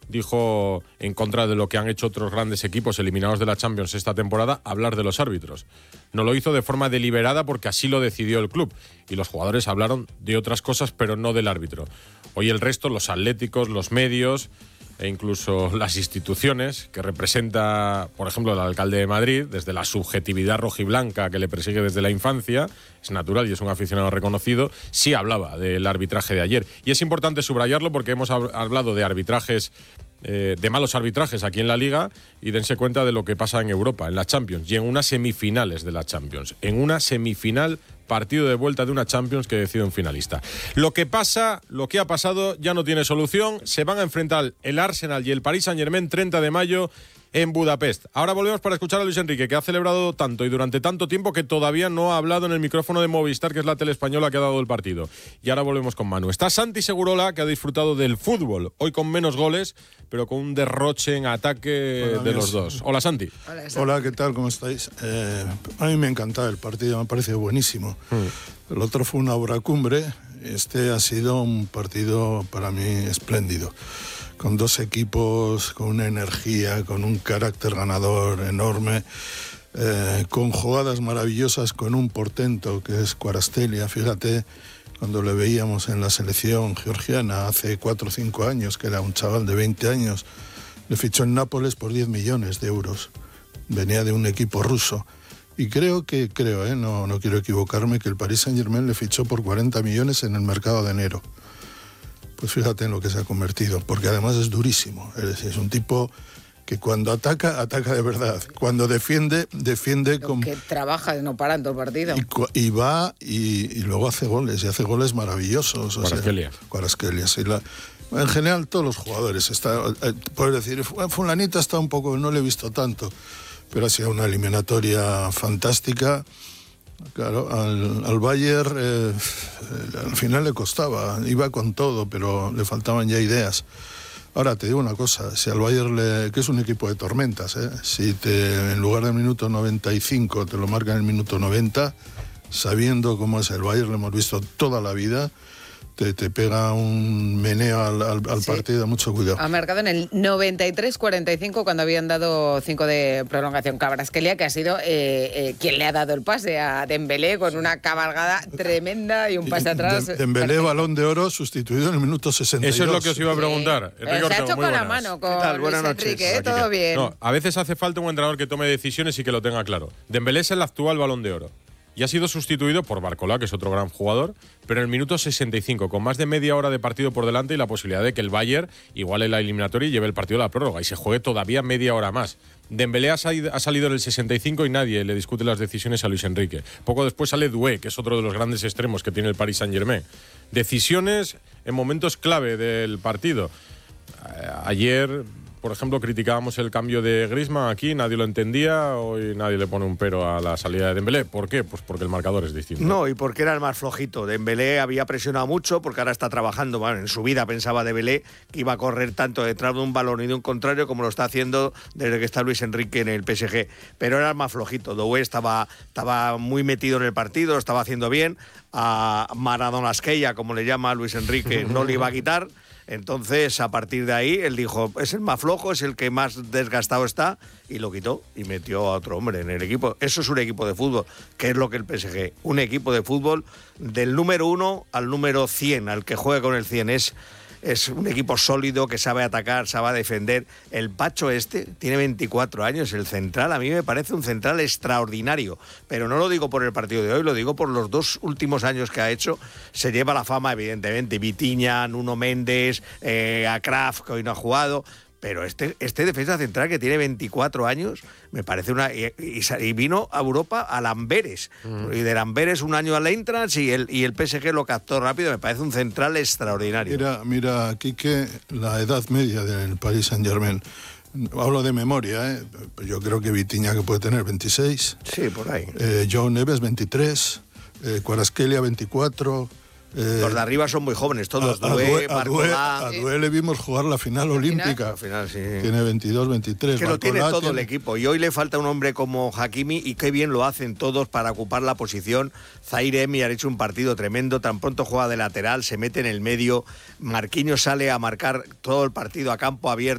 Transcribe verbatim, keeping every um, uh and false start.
dijo, en contra de lo que han hecho otros grandes equipos eliminados de la Champions esta temporada, hablar de los árbitros. No lo hizo de forma deliberada porque así lo decidió el club. Y los jugadores hablaron de otras cosas, pero no del árbitro. Hoy el resto, los atléticos, los medios e incluso las instituciones que representa, por ejemplo, el alcalde de Madrid, desde la subjetividad rojiblanca que le persigue desde la infancia, es natural y es un aficionado reconocido, sí hablaba del arbitraje de ayer. Y es importante subrayarlo porque hemos hablado de arbitrajes, eh, de malos arbitrajes aquí en la Liga, y dense cuenta de lo que pasa en Europa, en la Champions y en unas semifinales de la Champions. En una semifinal, partido de vuelta de una Champions que decide un finalista. Lo que pasa, lo que ha pasado ya no tiene solución. Se van a enfrentar el Arsenal y el Paris Saint-Germain treinta de mayo en Budapest. Ahora volvemos para escuchar a Luis Enrique, que ha celebrado tanto y durante tanto tiempo que todavía no ha hablado en el micrófono de Movistar, que es la tele española que ha dado el partido. Y ahora volvemos con Manu. Está Santi Segurola, que ha disfrutado del fútbol, hoy con menos goles, pero con un derroche en ataque Hola, de los dos. Hola, Santi. Hola, Hola, ¿qué tal? ¿Cómo estáis? Eh, a mí me ha encantado el partido, me parece buenísimo. Mm. El otro fue una obra cumbre, este ha sido un partido para mí espléndido, con dos equipos, con una energía, con un carácter ganador enorme, eh, con jugadas maravillosas, con un portento que es Kvaratskhelia. Fíjate, cuando le veíamos en la selección georgiana hace cuatro o cinco años, que era un chaval de veinte años, le fichó en Nápoles por diez millones de euros. Venía de un equipo ruso. Y creo que, creo, eh, no, no quiero equivocarme, que el Paris Saint-Germain le fichó por cuarenta millones en el mercado de enero. Pues fíjate en lo que se ha convertido, porque además es durísimo. Es decir, es un tipo que cuando ataca, ataca de verdad. Cuando defiende, defiende como... Que trabaja, no para en todo el partido. Y, y va y, y luego hace goles, y hace goles maravillosos. Kvaratskhelia. Kvaratskhelia, sí. La, en general, todos los jugadores. Está, eh, puedes decir, fulanita está un poco, no le he visto tanto, pero ha sido una eliminatoria fantástica. Claro, al, al Bayern eh, al final le costaba, iba con todo, pero le faltaban ya ideas. Ahora te digo una cosa, si al Bayern, le, que es un equipo de tormentas, ¿eh? Si te, en lugar del minuto noventa y cinco te lo marcan en el minuto noventa, sabiendo cómo es el Bayern, lo hemos visto toda la vida, te, te pega un meneo al, al, al sí. partido, mucho cuidado. Ha marcado en el noventa y tres cuarenta y cinco cuando habían dado cinco de prolongación. Kvaratskhelia, que ha sido eh, eh, quien le ha dado el pase a Dembélé con una cabalgada tremenda y un pase atrás. De, Dembélé, perfecto. Balón de oro, sustituido en el minuto sesenta y dos. Eso es lo que os iba a preguntar. Sí. Se ha hecho con la mano con Luis Buenas Enrique, ¿eh? Todo bien. No, a veces hace falta un entrenador que tome decisiones y que lo tenga claro. Dembélé es el actual Balón de Oro. Y ha sido sustituido por Barcola, que es otro gran jugador, pero en el minuto sesenta y cinco, con más de media hora de partido por delante y la posibilidad de que el Bayern iguale la eliminatoria y lleve el partido a la prórroga y se juegue todavía media hora más. Dembélé ha salido, ha salido en el sesenta y cinco y nadie le discute las decisiones a Luis Enrique. Poco después sale Doué, que es otro de los grandes extremos que tiene el Paris Saint-Germain. Decisiones en momentos clave del partido. Ayer, por ejemplo, criticábamos el cambio de Griezmann aquí, nadie lo entendía, hoy nadie le pone un pero a la salida de Dembélé. ¿Por qué? Pues porque el marcador es distinto. No, y porque era el más flojito. Dembélé había presionado mucho porque ahora está trabajando. Bueno, en su vida pensaba Dembélé que iba a correr tanto detrás de un balón y de un contrario como lo está haciendo desde que está Luis Enrique en el P S G. Pero era el más flojito. Doué estaba, estaba muy metido en el partido, lo estaba haciendo bien. A Maradonasqueia, como le llama Luis Enrique, no le iba a quitar. Entonces, a partir de ahí, él dijo, es el más flojo, es el que más desgastado está, y lo quitó y metió a otro hombre en el equipo. Eso es un equipo de fútbol, que es lo que el P S G. Un equipo de fútbol del número uno al número cien, al que juega con el cien. Es, es un equipo sólido, que sabe atacar, sabe defender. El Pacho este tiene veinticuatro años, el central, a mí me parece un central extraordinario. Pero no lo digo por el partido de hoy, lo digo por los dos últimos años que ha hecho. Se lleva la fama, evidentemente, Vitinha, Nuno Méndez, eh, a Kraft, que hoy no ha jugado. Pero este, este defensa central que tiene veinticuatro años, me parece una... Y, y, y vino a Europa a Lamberes. Mm. Y de Lamberes un año al Eintracht y el, y el P S G lo captó rápido. Me parece un central extraordinario. Mira, mira, Quique, la edad media del Paris Saint-Germain. Hablo de memoria, ¿eh? Yo creo que Vitinha, que puede tener veintiséis. Sí, por ahí. Eh, João Neves, veintitrés. Eh, Kvaratskhelia, veinticuatro. Eh, Los de arriba son muy jóvenes, todos. A, Doué, a, Doué, a Doué le vimos jugar la final olímpica. La final, sí. Tiene veintidós, veintitrés. Es que lo tiene todo tiene... el equipo. Y hoy le falta un hombre como Hakimi, y qué bien lo hacen todos para ocupar la posición. Zaire Emery ha hecho un partido tremendo. Tan pronto juega de lateral, se mete en el medio. Marquinhos sale a marcar todo el partido a campo abierto.